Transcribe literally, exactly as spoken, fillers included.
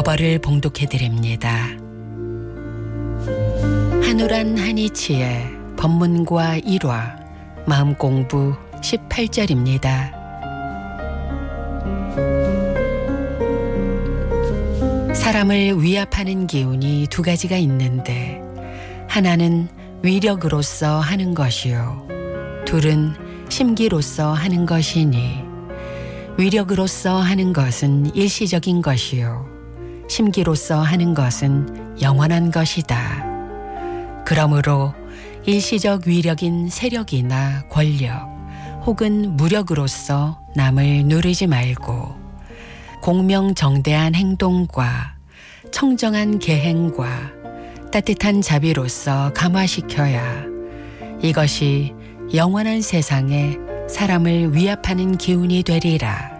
어버를 봉독해드립니다. 한우란 한이치의 법문과 일화 마음공부 십팔 절입니다. 사람을 위압하는 기운이 두 가지가 있는데 하나는 위력으로서 하는 것이요 둘은 심기로서 하는 것이니 위력으로서 하는 것은 일시적인 것이요 심기로서 하는 것은 영원한 것이다. 그러므로 일시적 위력인 세력이나 권력 혹은 무력으로서 남을 누르지 말고 공명정대한 행동과 청정한 계행과 따뜻한 자비로서 감화시켜야 이것이 영원한 세상에 사람을 위압하는 기운이 되리라.